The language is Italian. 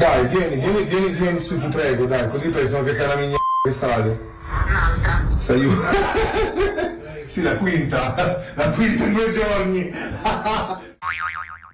Dai, vieni su, ti prego, dai, così pensano che sei una migna estate. Un'altra. Sei sì, la quinta in 2 giorni.